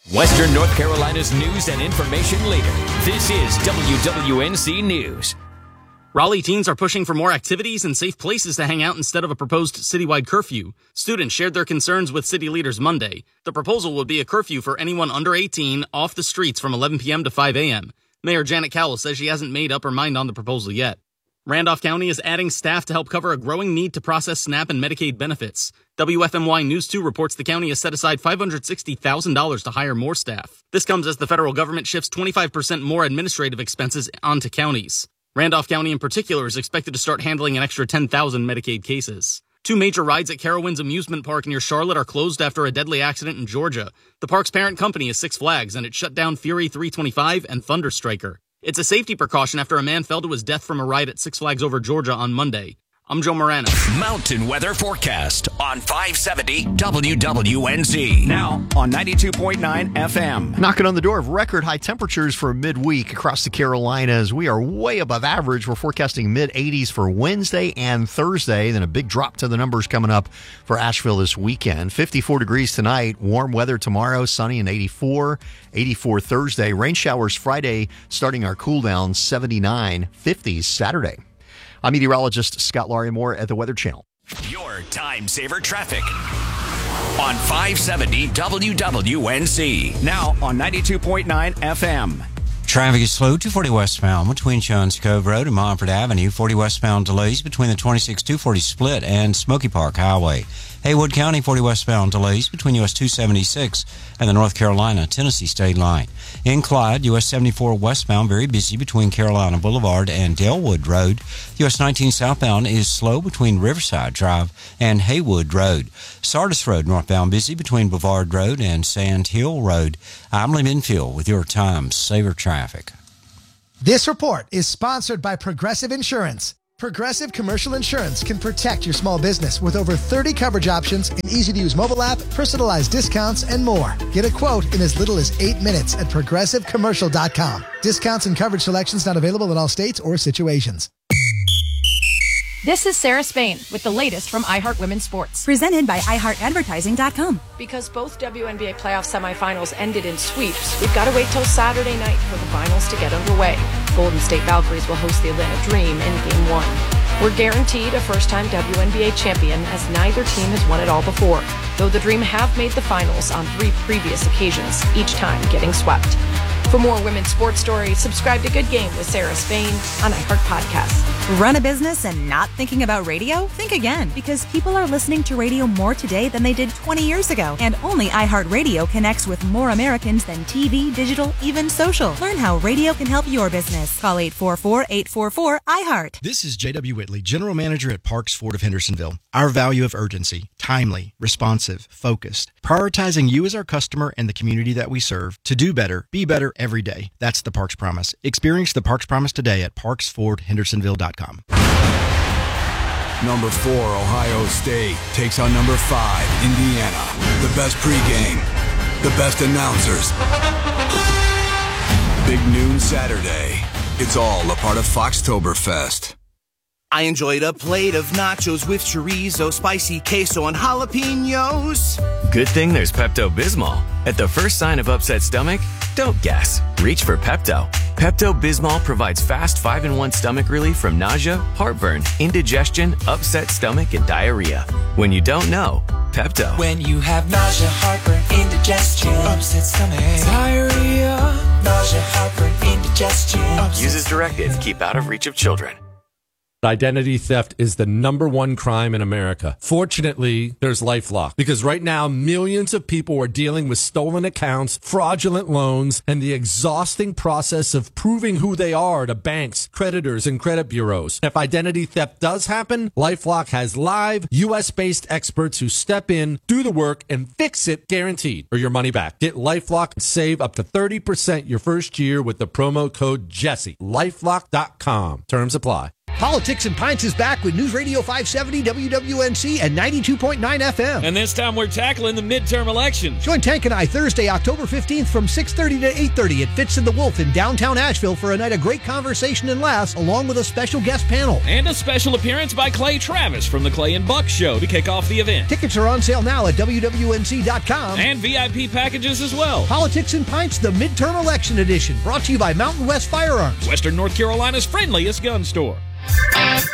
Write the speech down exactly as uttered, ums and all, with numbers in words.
Western North Carolina's news and information leader. This is W W N C News. Raleigh teens are pushing for more activities and safe places to hang out instead of a proposed citywide curfew. Students shared their concerns with city leaders Monday. The proposal would be a curfew for anyone under eighteen off the streets from eleven p.m. to five a.m. Mayor Janet Cowell says she hasn't made up her mind on the proposal yet. Randolph County is adding staff to help cover a growing need to process SNAP and Medicaid benefits. W F M Y News two reports the county has set aside five hundred sixty thousand dollars to hire more staff. This comes as the federal government shifts twenty-five percent more administrative expenses onto counties. Randolph County in particular is expected to start handling an extra ten thousand Medicaid cases. Two major rides at Carowinds Amusement Park near Charlotte are closed after a deadly accident in Georgia. The park's parent company is Six Flags, and it shut down Fury three twenty-five and Thunder Striker. It's a safety precaution after a man fell to his death from a ride at Six Flags Over Georgia on Monday. I'm Joe Morano. Mountain weather forecast on five seventy W W N Z. Now on ninety-two point nine F M. Knocking on the door of record high temperatures for midweek across the Carolinas. We are way above average. We're forecasting mid eighties for Wednesday and Thursday. Then a big drop to the numbers coming up for Asheville this weekend. fifty-four degrees tonight. Warm weather tomorrow. Sunny and eighty-four. eighty-four Thursday. Rain showers Friday starting our cool down. seventy-nine. fifties Saturday. I'm meteorologist Scott Laurie Moore at the Weather Channel. Your time saver traffic on five seventy W W N Z. Now on ninety-two point nine F M. Traffic is slow, two forty westbound between Johns Cove Road and Montford Avenue. forty westbound delays between the twenty-six two forty split and Smoky Park Highway. Haywood County, forty westbound delays between U S two seventy-six and the North Carolina-Tennessee state line. In Clyde, U S seventy-four westbound, very busy between Carolina Boulevard and Delwood Road. U S nineteen southbound is slow between Riverside Drive and Haywood Road. Sardis Road northbound busy between Bavard Road and Sand Hill Road. I'm Lee Minfield with your time saver traffic. This report is sponsored by Progressive Insurance. Progressive Commercial Insurance can protect your small business with over thirty coverage options, an easy-to-use mobile app, personalized discounts, and more. Get a quote in as little as eight minutes at progressive commercial dot com. Discounts and coverage selections not available in all states or situations. This is Sarah Spain with the latest from iHeart Women's Sports. Presented by i heart advertising dot com. Because both W N B A playoff semifinals ended in sweeps, we've got to wait till Saturday night for the finals to get underway. Golden State Valkyries will host the Atlanta Dream in Game one. We're guaranteed a first-time W N B A champion as neither team has won it all before, though the Dream have made the finals on three previous occasions, each time getting swept. For more women's sports stories, subscribe to Good Game with Sarah Spain on iHeart Podcasts. Run a business and not thinking about radio? Think again, because people are listening to radio more today than they did twenty years ago. And only iHeartRadio connects with more Americans than T V, digital, even social. Learn how radio can help your business. Call eight four four, eight four four, iHeart. This is J W Whitley, General Manager at Parks Ford of Hendersonville. Our value of urgency, timely, responsive, focused, prioritizing you as our customer and the community that we serve to do better, be better every day. That's the Parks Promise. Experience the Parks Promise today at parks ford hendersonville dot com. Number four, Ohio State takes on number five, Indiana. The best pregame, the best announcers. Big noon Saturday. It's all a part of Foxtoberfest. I enjoyed a plate of nachos with chorizo, spicy queso, and jalapenos. Good thing there's Pepto-Bismol. At the first sign of upset stomach, don't guess. Reach for Pepto. Pepto-Bismol provides fast five in one stomach relief from nausea, heartburn, indigestion, upset stomach, and diarrhea. When you don't know, Pepto. When you have nausea, heartburn, indigestion, upset stomach, diarrhea, nausea, heartburn, indigestion. Use as directed. Keep out of reach of children. Identity theft is the number one crime in America. Fortunately, there's LifeLock, because right now millions of people are dealing with stolen accounts, fraudulent loans, and the exhausting process of proving who they are to banks, creditors, and credit bureaus. If identity theft does happen, LifeLock has live U S based experts who step in, do the work, and fix it guaranteed, or your money back. Get LifeLock and save up to thirty percent your first year with the promo code Jesse. LifeLock dot com. Terms apply. Politics and Pints is back with News Radio five seventy W W N C and ninety-two point nine F M. And this time we're tackling the midterm elections. Join Tank and I Thursday, October fifteenth from six thirty to eight thirty at Fitz and the Wolf in downtown Asheville for a night of great conversation and laughs, along with a special guest panel. And a special appearance by Clay Travis from the Clay and Buck Show to kick off the event. Tickets are on sale now at W W N C dot com. And V I P packages as well. Politics and Pints, the midterm election edition, brought to you by Mountain West Firearms, Western North Carolina's friendliest gun store.